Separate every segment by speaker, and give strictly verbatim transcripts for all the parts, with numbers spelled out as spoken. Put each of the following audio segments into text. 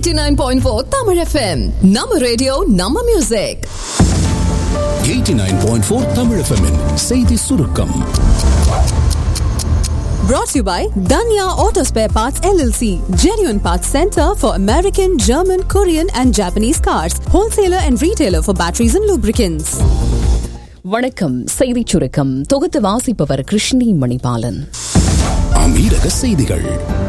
Speaker 1: eighty-nine point four Tamil F M. Nama radio, Nama music.
Speaker 2: eighty-nine point four Tamil F M in செய்தி சுருக்கம்.
Speaker 1: Brought to you by Danya Auto Spare Parts L L C, genuine parts center for American, German, Korean and Japanese cars, wholesaler and retailer for batteries and lubricants.
Speaker 3: வணக்கம். செய்தி சுருக்கம் தொகுத்து வாசிப்பவர் கிருஷ்ணி மணிபாலன்.
Speaker 2: அமீரக செய்திகள்.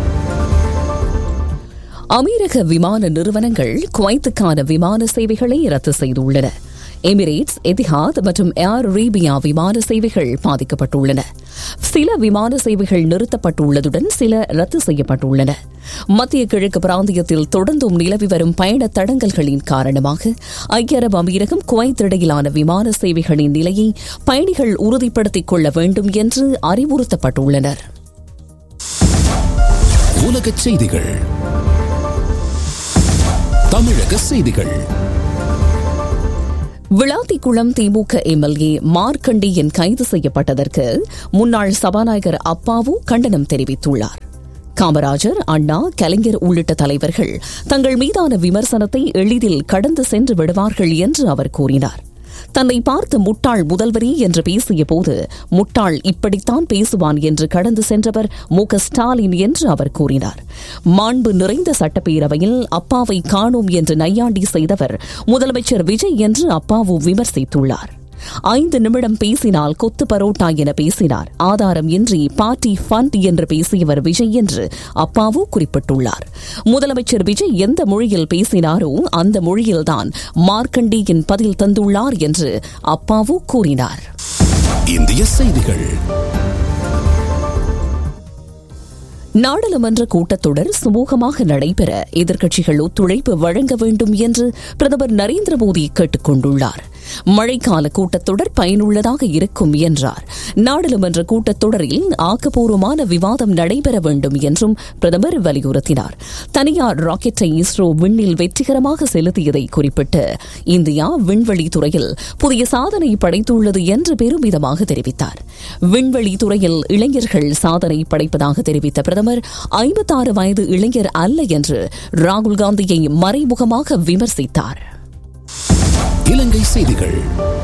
Speaker 3: அமீரக விமான நிறுவனங்கள் குவைத்துக்கான விமான சேவைகளை ரத்து செய்துள்ளன. எமிரேட்ஸ், எதிஹாத் மற்றும் ஏர் அரேபியா விமான சேவைகள் பாதிக்கப்பட்டுள்ளன. சில விமான சேவைகள் நிறுத்தப்பட்டுள்ளதுடன் சில ரத்து செய்யப்பட்டுள்ளன. மத்திய கிழக்கு பிராந்தியத்தில் தொடர்ந்தும் நிலவி வரும் பயண தடங்கல்களின் காரணமாக ஐக்கிய அரபு அமீரகம் குவைத் இடையிலான விமான சேவைகளின் நிலையை பயணிகள் உறுதிப்படுத்திக் கொள்ள வேண்டும் என்று அறிவுறுத்தப்பட்டுள்ளனர்.
Speaker 2: உலகச் செய்திகள். தமிழக செய்திகள்.
Speaker 3: விளாத்திக்குளம் திமுக எம்எல்ஏ மார்க்கண்டியன் கைது செய்யப்பட்டதற்கு முன்னாள் சபாநாயகர் அப்பாவு கண்டனம் தெரிவித்துள்ளார். காமராஜர், அண்ணா, கலைஞர் உள்ளிட்ட தலைவர்கள் தங்கள் மீதான விமர்சனத்தை எளிதில் கடந்து சென்று விடுவார்கள் என்று அவர் கூறினார். தன்னை பார்த்து முட்டாள் முதல்வரே என்று பேசிய போது முட்டாள் இப்படித்தான் பேசுவான் என்று கடந்து சென்றவர் மு க ஸ்டாலின் என்று அவர் கூறினார். மாண்பு நிறைந்த சட்டப்பேரவையில் அப்பாவை காணோம் என்று நையாண்டி செய்தவர் முதலமைச்சர் விஜய் என்று அப்பாவு விமர்சித்துள்ளார். ஐந்து நிமிடம் பேசினால் கொத்து பரோட்டா என பேசினார். ஆதாரம் இன்றி பார்ட்டி ஃபண்ட் என்று பேசியவர் விஜய் என்று அப்பாவு குறிப்பிட்டுள்ளார். முதலமைச்சர் விஜய் எந்த மொழியில் பேசினாரோ அந்த மொழியில்தான் மார்க்கண்டியின் பதில் தந்துள்ளார் என்று அப்பாவு கூறினார்.
Speaker 2: இந்திய செய்திகள்.
Speaker 3: நாடாளுமன்ற கூட்டத்தொடர் சுமூகமாக நடைபெற எதிர்க்கட்சிகள் ஒத்துழைப்பு வழங்க வேண்டும் என்று பிரதமர் நரேந்திர மோடி கேட்டுக் கொண்டுள்ளார். மழைக்கால கூட்டத்தொடர் பயனுள்ளதாக இருக்கும் என்றார். நாடாளுமன்ற கூட்டத்தொடரில் ஆக்கப்பூர்வமான விவாதம் நடைபெற வேண்டும் என்றும் பிரதமர் வலியுறுத்தினார். தனியார் ராக்கெட்டை இஸ்ரோ விண்ணில் வெற்றிகரமாக செலுத்தியதை குறிப்பிட்டு இந்தியா விண்வெளி துறையில் புதிய சாதனை படைத்துள்ளது என்று பெருமிதமாக தெரிவித்தார். விண்வெளி துறையில் இளைஞர்கள் சாதனை படைப்பதாக தெரிவித்த பிரதமர் ஐம்பத்தாறு வயது இளைஞர் அல்ல என்று ராகுல் காந்தியை மறைமுகமாக விமர்சித்தார்.
Speaker 2: இலங்கை செய்திகள்.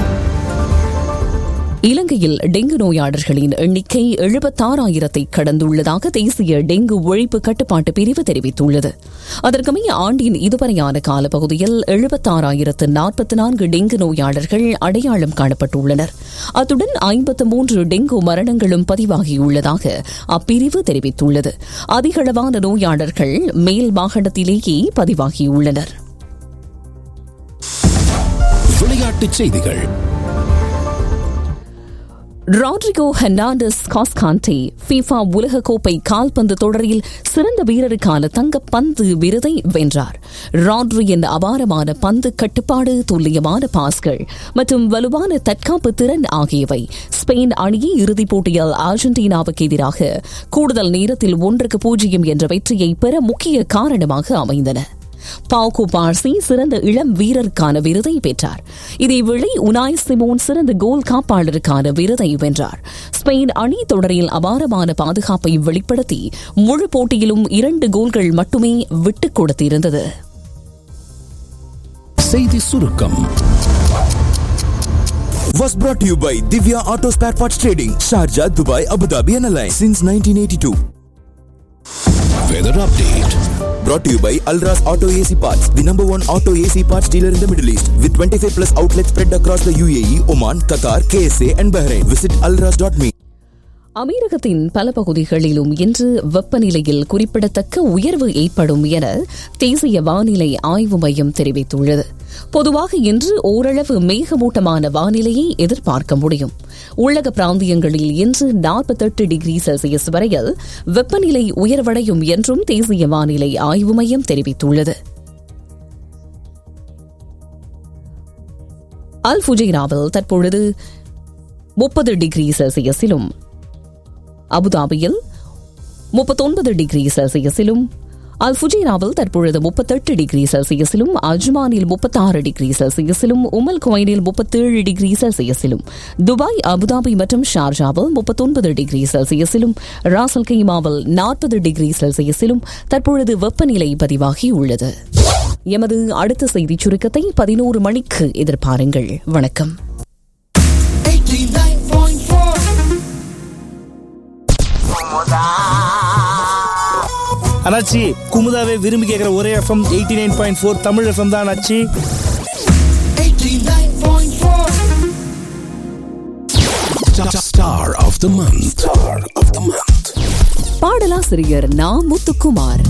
Speaker 3: இலங்கையில் டெங்கு நோயாளர்களின் எண்ணிக்கை எழுபத்தாறாயிரத்தை கடந்துள்ளதாக தேசிய டெங்கு ஒழிப்பு கட்டுப்பாட்டு பிரிவு தெரிவித்துள்ளது. அதற்கமைய ஆண்டின் இதுவரையான காலப்பகுதியில் எழுபத்தாறாயிரத்து நாற்பத்தி நான்கு டெங்கு நோயாளர்கள் அடையாளம் காணப்பட்டுள்ளனர். அத்துடன் ஐம்பத்து மூன்று டெங்கு மரணங்களும் பதிவாகியுள்ளதாக அப்பிரிவு தெரிவித்துள்ளது. அதிகளவான நோயாளர்கள் மேல் மாகாணத்திலேயே பதிவாகியுள்ளனர்.
Speaker 2: விளையாட்டுச் செய்திகள்.
Speaker 3: ராட்ரிகோ ஹெர்னாண்டஸ் காஸ்கான்டே ஃபீஃபா உலகக்கோப்பை கால்பந்து தொடரில் சிறந்த வீரருக்கான தங்கப்பந்து விருதை வென்றார். ராட்ரியின் அபாரமான பந்து கட்டுப்பாடு, துல்லியமான பாஸ்கள் மற்றும் வலுவான தற்காப்பு திறன் ஆகியவை ஸ்பெயின் அணியை இறுதிப் போட்டியில் அர்ஜென்டினாவுக்கு எதிராக கூடுதல் நேரத்தில் ஒன்றுக்கு பூஜ்ஜியம் என்ற வெற்றியை பெற முக்கிய காரணமாக அமைந்தன. பாவுகோ பார்சி சிறந்த இளம் வீரருக்கான விருதை பெற்றார். இதேவேளை உனாய் சிமோன் சிறந்த கோல் காப்பாளருக்கான விருதை வென்றார். ஸ்பெயின் அணி தொடரில் அபாரமான பாதுகாப்பை வெளிப்படுத்தி முழு போட்டியிலும் இரண்டு கோல்கள் மட்டுமே விட்டுக் கொடுத்திருந்தது.
Speaker 2: செய்தி சுருக்கம்
Speaker 4: was brought to you by Divya Auto Spare Parts Trading, Sharjah, Dubai, Abu Dhabi and Alliance since nineteen eighty-two.
Speaker 2: Weather update.
Speaker 4: Brought to you by Alras Auto A C Parts, the number one auto A C parts dealer in the Middle East, with twenty-five plus outlets spread across the U A E, Oman, Qatar, K S A and Bahrain. Visit alras dot me.
Speaker 3: அமீரகத்தின் பல பகுதிகளிலும் இன்று வெப்பநிலையில் குறிப்பிடத்தக்க உயர்வு ஏற்படும் என தேசிய வானிலை ஆய்வு மையம் தெரிவித்துள்ளது. பொதுவாக இன்று ஓரளவு மேகமூட்டமான வானிலையை எதிர்பார்க்க முடியும். உள்ளக பிராந்தியங்களில் இன்று நாற்பத்தெட்டு டிகிரி செல்சியஸ் வரையில் வெப்பநிலை உயர்வடையும் என்றும் தேசிய வானிலை ஆய்வு மையம் தெரிவித்துள்ளது. அல் ஃபுஜைராவில் தற்பொழுது முப்பது டிகிரி செல்சியஸிலும், அபுதாபியில் முப்பத்தொன்பது டிகிரி செல்சியஸிலும், அல் ஃபுஜைராவில் தற்பொழுது முப்பத்தெட்டு டிகிரி செல்சியஸிலும், அஜ்மானில் முப்பத்தாறு டிகிரி செல்சியஸிலும், உமல் குவைனில் முப்பத்தேழு டிகிரி செல்சியஸிலும், துபாய், அபுதாபி மற்றும் ஷார்ஜாவில் முப்பத்தொன்பது டிகிரி செல்சியஸிலும், ராசல் கைமாவில் நாற்பது டிகிரி செல்சியஸிலும் தற்பொழுது வெப்பநிலை பதிவாகியுள்ளது. எமது அடுத்த செய்தி சுருக்கத்தை பதினோரு மணிக்கு எதிர்பாருங்கள். வணக்கம்.
Speaker 5: அண்ணாச்சி, குமுதாவே விரும்பி கேட்கிற ஒரே FM eighty nine point four Tamil FM தான் அண்ணாச்சி.
Speaker 2: Star of the month. Star of the month.
Speaker 3: பாடலாசிரியர் நா. முத்துக்குமார்.